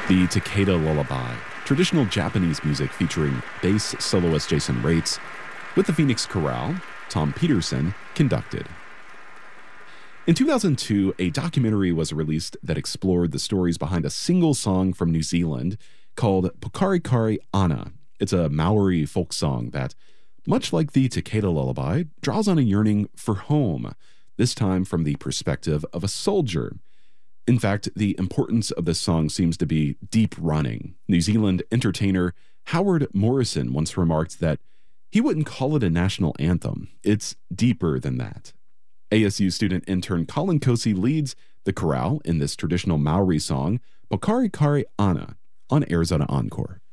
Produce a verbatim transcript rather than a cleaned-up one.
The Takeda Lullaby, traditional Japanese music featuring bass soloist Jason Raitz, with the Phoenix Chorale, Tom Peterson conducted. In two thousand two, a documentary was released that explored the stories behind a single song from New Zealand called Pokari Kari Ana. It's a Maori folk song that, much like the Takeda Lullaby, draws on a yearning for home, this time from the perspective of a soldier. In fact, the importance of this song seems to be deep running. New Zealand entertainer Howard Morrison once remarked that he wouldn't call it a national anthem. It's deeper than that. A S U student intern Colin Kosi leads the chorale in this traditional Maori song, Pokari Kari Ana, on Arizona Encore.